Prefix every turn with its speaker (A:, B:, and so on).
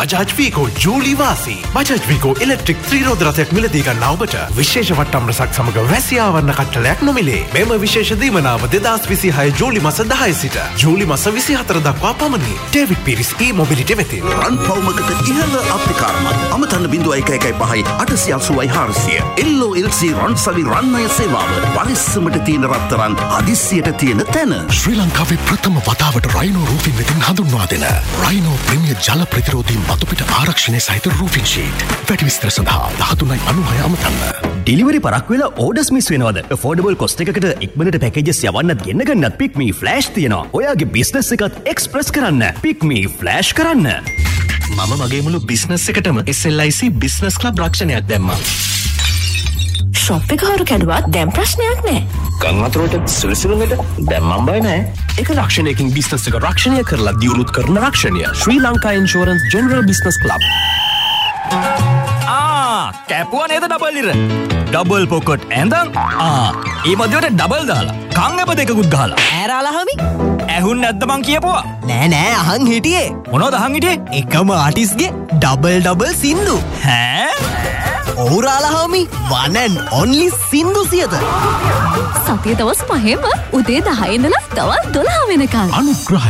A: බජාජ් වීකෝ ජූලි වාසී. බජාජ් වීකෝ ඉලෙක්ට්‍රික් ත්‍රිරෝද රථයක් මිලදී ගන්නා ඔබට විශේෂ වට්ටම් රසක් සමග වැසියාවන්න කට්ටලයක් නොමිලේ. මෙම විශේෂ දීමනාව 2026 ජූලි මාස 10 සිට ජූලි මාස 24 දක්වා පමණි. ඩේවිඩ් පීරිස් e-mobility වෙතින්.
B: රන් පවුමකට ඉහළ අප්‍රිකාරමක් අමතන්න 0115 880 400 LOLC රන් සවි රන් අය සේවාව. පරිස්සමට තියෙන රත්තරන් හදිස්සියට තියෙන තැන.
C: ශ්‍රී ලංකාවේ ප්‍රථම වතාවට රයිනෝ රූෆින් වෙතින් හඳුන්වා දෙන රයිනෝ ප්‍රීමියර් ජල ප්‍රතිරෝධී මතුපිට ආරක්ෂණය සහිත රූෆින් ෂීට්. වැඩි විස්තර සඳහා 1396 අමතන්න.
D: ඩිලිවරි පරක් වෙලා ඕඩර්ස් මිස් වෙනවද? affordable cost එකකට ඉක්මනට පැකේජස් යවන්නත් ගෙන්න ගන්නත් පික් මී ෆ්ලෑෂ් තියෙනවා. ඔයාගේ බිස්නස් එකත් එක්ස්ප්‍රස් කරන්න පික් මී ෆ්ලෑෂ් කරන්න.
C: මම මගේ මුළු බිස්නස් එකටම SLIC බිස්නස් ක්ලබ් රක්ෂණයක් දැම්මා.
E: ෂොප් එක හවුරු කැඩුවත් දැන් ප්‍රශ්නයක් නෑ.
C: ගම් වතුරට සුළුසුළුකට දැන් මම බය නෑ. ඒක රක්ෂණයකින් බිස්නස් එක රක්ෂණය කරලා දියුණුත් කරන රක්ෂණය. ශ්‍රී Lanka insurance general business club.
F: කැපුවා නේද ඩබල් ඉර? ඩබල් පොකට් ඇඳන් ඒ මදිවට ඩබල් දාලා කන් අප දෙකකුත් ගහලා
G: ඈරාලා හමි
F: ඇහුන් නැද්ද මං කියපුවා?
G: නෑ අහන් හිටියේ.
F: මොනවද අහන් හිටියේ?
G: එකම ආටිස්ගේ ඩබල් සින්දු.
F: ඈ
G: ඔවුරාලා හමි one and only සින්දු සියත.
E: සතිය දවස් 5ම උදේ 10 ඉඳලා දවල් 12 වෙනකල්.
C: අනුග්‍රහය